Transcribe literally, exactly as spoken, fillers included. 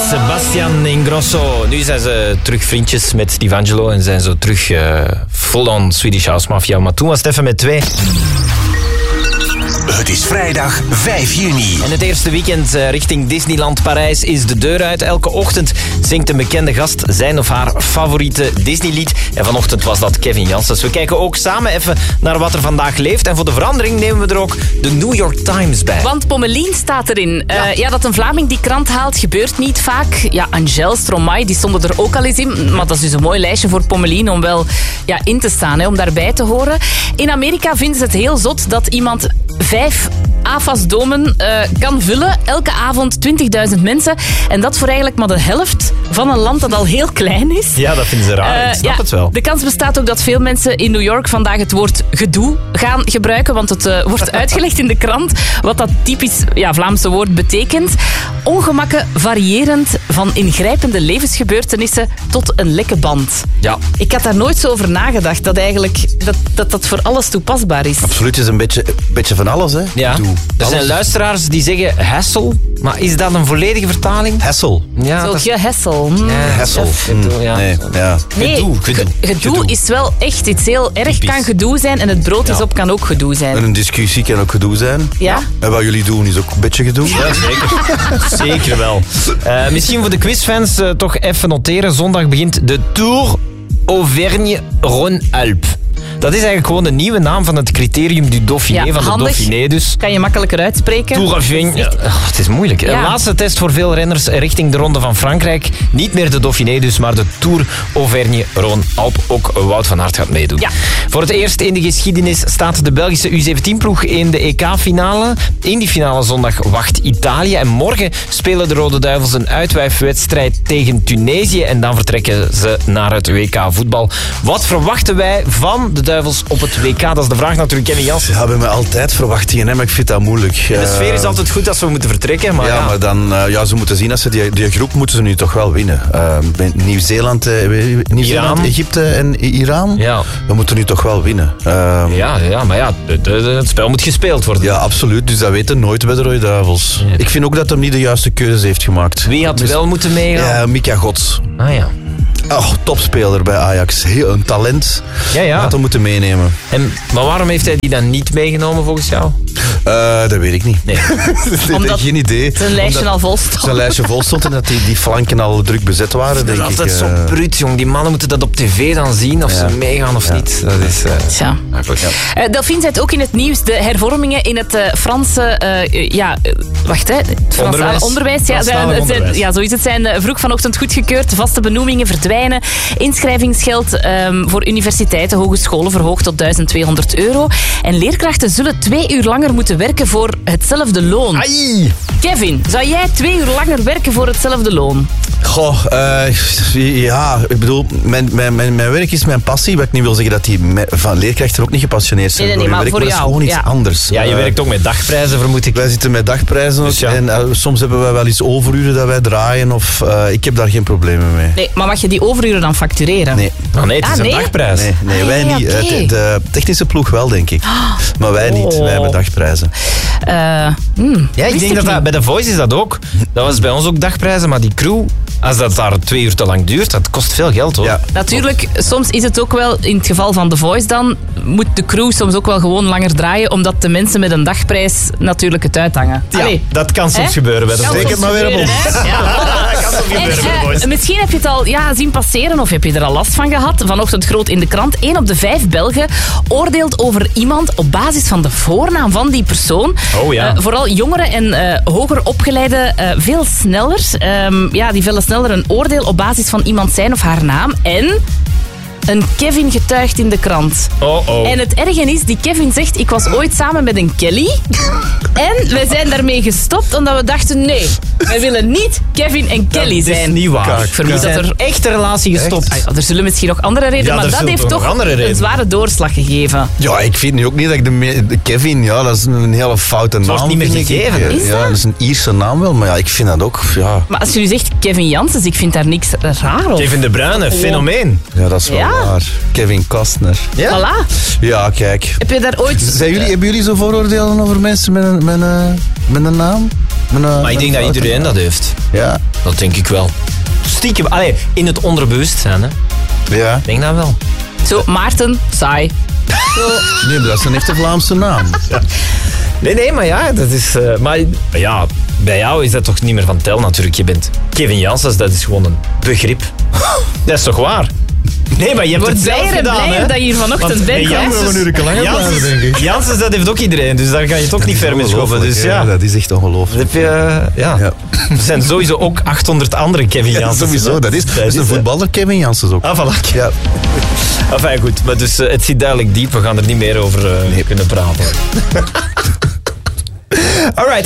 Sebastian Ingrosso. Nu zijn ze terug vriendjes met D'Angelo en zijn zo terug uh, full-on Swedish House Mafia. Maar toen was het even met twee. Het is vrijdag vijf juni. En het eerste weekend uh, richting Disneyland Parijs is de deur uit. Elke ochtend zingt een bekende gast zijn of haar favoriete Disneylied. En vanochtend was dat Kevin Janssens. We kijken ook samen even naar wat er vandaag leeft. En voor de verandering nemen we er ook de New York Times bij. Want Pommelien staat erin. Ja. Uh, ja, dat een Vlaming die krant haalt gebeurt niet vaak. Ja, Angel, Stromae, die stonden er ook al eens in. Maar dat is dus een mooi lijstje voor Pommelien om wel ja, in te staan, hè, om daarbij te horen. In Amerika vinden ze het heel zot dat iemand vijf A F A S-domen uh, kan vullen. Elke avond twintigduizend mensen. En dat voor eigenlijk maar de helft van een land dat al heel klein is. Ja, dat vinden ze raar. Uh, Ik snap ja, het wel. De kans bestaat ook dat veel mensen in New York vandaag het woord gedoe gaan gebruiken. Want het uh, wordt uitgelegd in de krant wat dat typisch ja, Vlaamse woord betekent. Ongemakken variërend van ingrijpende levensgebeurtenissen tot een lekke band. Ja. Ik had daar nooit zo over nagedacht dat eigenlijk dat, dat, dat voor alles toepasbaar is. Absoluut, het is een beetje, beetje van alles, hè? Ja. Doe. Er zijn luisteraars die zeggen hassle, maar is dat een volledige vertaling? Hassel. Ja, Zo dat is... gehessel. Mm. Ja, Hassel. gedoe, ja. Nee, ja. Nee, Gedoe, gedoe. gedoe, gedoe is wel echt iets heel erg. Typisch. Kan gedoe zijn en het brood is Ja. op kan ook gedoe En zijn. een discussie kan ook gedoe zijn. Ja? En wat jullie doen is ook een beetje gedoe. Ja, zeker. Zeker wel. Uh, misschien voor de quizfans uh, toch even noteren. Zondag begint de Tour Auvergne-Rhône-Alpes. Dat is eigenlijk gewoon de nieuwe naam van het criterium du Dauphiné, Ja, van de handig. Dauphiné dus. Kan je makkelijker uitspreken. Tour Auvergne. Ja, oh, het is moeilijk. Ja. Een laatste test voor veel renners richting de Ronde van Frankrijk. Niet meer de Dauphiné dus, maar de Tour Auvergne-Rhône-Alpes. Ook Wout van Aert gaat meedoen. Ja. Voor het eerst in de geschiedenis staat de Belgische U zeventien-ploeg in de E K-finale. In die finale zondag wacht Italië. En morgen spelen de Rode Duivels een uitwijfwedstrijd tegen Tunesië. En dan vertrekken ze naar het W K voetbal. Wat verwachten wij van de Duivels op het W K? Dat is de vraag natuurlijk, Kevin Janssens. Ja, we hebben altijd verwachtingen, hè, maar ik vind dat moeilijk. De sfeer is altijd goed als we moeten vertrekken. Maar ja, ja, maar dan, uh, ja, ze moeten zien dat ze die, die groep moeten ze nu toch wel winnen. Uh, Nieuw-Zeeland, uh, Nieuw-Zeeland, Iran. Egypte en Iran. Ja. We moeten nu toch wel winnen. Uh, Ja, ja, maar ja, de, de, de- het spel moet gespeeld worden. Ja, absoluut. Dus dat weten nooit bij de Rode Duivels. Ja. Ik vind ook dat hij niet de juiste keuzes heeft gemaakt. Wie had wel moeten meegaan? Ja, Mika Gods. Ah ja. Oh, topspeler bij Ajax. Heel een talent. Ja, ja. Had hem moeten meenemen. En, maar waarom heeft hij die dan niet meegenomen volgens jou? Uh, dat weet ik niet. Nee. Omdat Geen idee. zijn lijstje Omdat al vol stond. zijn lijstje vol stond en dat die, die flanken al druk bezet waren, Dat denk is ik. altijd zo uh, bruut, jong. Die mannen moeten dat op tv dan zien, of Ja. ze meegaan of Ja. niet. Dat is... Uh... Tja. Ah, goed, ja. Uh, Delphine zet ook in het nieuws de hervormingen in het uh, Franse... Uh, ja, uh, wacht, hè. Het Franstalig Onderwijs. onderwijs. Ja, zijn, Franstalig het zijn, onderwijs. ja, zo is het. Zijn uh, vroeg vanochtend goedgekeurd. Vaste benoemingen verdwijnen. Inschrijvingsgeld um, voor universiteiten, hogescholen verhoogd tot duizend tweehonderd euro. En leerkrachten zullen twee uur langer moeten werken voor hetzelfde loon. Ai! Kevin, zou jij twee uur langer werken voor hetzelfde loon? Goh, uh, ja, ik bedoel, mijn, mijn, mijn, mijn werk is mijn passie. Wat ik niet wil zeggen dat die me- van leerkrachten ook niet gepassioneerd zijn Nee, nee, nee, door hun maar werk, voor maar dat is jou, gewoon iets ja. anders. Ja, je Uh, werkt ook met dagprijzen, vermoed ik. Wij zitten met dagprijzen ook. Dus ja. En uh, soms hebben wij wel eens overuren dat wij draaien. Of, uh, ik heb daar geen problemen mee. Nee, maar mag je die overuren dan factureren? Nee. Oh nee, het is Ah, een nee? dagprijs. Nee, nee Ah, wij ja, niet. oké. Uh, de, de technische ploeg wel, denk ik. Maar wij niet. Oh. Wij hebben dagprijzen. Uh, hmm, Ja, ik wist denk dat, dat niet. bij The Voice is dat ook. Dat was bij ons ook dagprijzen, maar die crew, als dat daar twee uur te lang duurt, dat kost veel geld hoor. Ja. Natuurlijk, soms is het ook wel, in het geval van The Voice dan, moet de crew soms ook wel gewoon langer draaien, omdat de mensen met een dagprijs natuurlijk het uithangen. Ja, Allee, dat kan soms hè? gebeuren bij The Kan Voice. soms het maar weer op gebeuren, ons. hè? Ja. Dat kan soms En, gebeuren bij The eh, Voice. misschien heb je het al ja, zien passeren of heb je er al last van gehad. Vanochtend groot in de krant. Eén op de vijf Belgen oordeelt over iemand op basis van de voornaam van die persoon. Oh ja. Eh, vooral jongeren en eh, hoger opgeleiden eh, veel sneller. Ehm, ja, die vellen sneller een oordeel op basis van iemand zijn of haar naam. En een Kevin getuigt in de krant. Oh oh. En het erge is, die Kevin zegt, ik was ooit samen met een Kelly. En wij zijn daarmee gestopt omdat we dachten, nee, wij willen niet Kevin en Kelly Dat zijn. is niet waar. Kijk, Ik vermoed kijk. dat er echt een relatie gestopt. Ah ja, er zullen misschien nog andere redenen, Ja, er maar dat zullen heeft toch toch nog andere een redenen. zware doorslag gegeven. Ja, ik vind nu ook niet dat ik de, me- de Kevin, ja, dat is een hele foute naam. wordt niet meer vind ik. gegeven, hè? Is Ja, dat? dat is een Ierse naam wel, maar ja, ik vind dat ook, ja, Maar als je nu zegt Kevin Janssens, ik vind daar niks raar op. Kevin De Bruyne, fenomeen. ja dat is wel Ja. waar. Kevin Costner. Ja? Voilà. Ja, kijk. Heb je daar ooit... Zijn jullie, hebben jullie zo vooroordelen over mensen met een, met een, met een naam? Mijn, uh, Maar ik denk dat iedereen dat heeft. Ja. Dat denk ik wel. Stiekem, allee, in het onderbewustzijn, hè. Ja. Ik denk dat wel. Zo, Maarten, saai. Nee, maar dat is een echte Vlaamse naam. Ja. Nee, nee, maar ja, dat is... Uh, maar ja, bij jou is dat toch niet meer van tel natuurlijk. Je bent Kevin Janssens, dat is gewoon een begrip. Dat is toch waar? Nee, maar je hebt Word het zelf blijer en gedaan, blijer hè? dat je hier vanochtend Want bent, bij hè? Janssens- We gaan een uur langer Janssens- blijven, denk ik. Janssens, dat heeft ook iedereen, dus daar ga je toch niet ver mee schoppen. Dus ja, dat is echt dat ongelooflijk. heb je... uh, ja. Ja. Er zijn sowieso ook achthonderd andere Kevin Ja, Janssens. sowieso, dat is, dat is een hè. voetballer, Kevin Janssens ook. Ah, voilà. Ja. Enfin, goed, maar dus, uh, het zit duidelijk diep. We gaan er niet meer over uh, kunnen praten. Alright.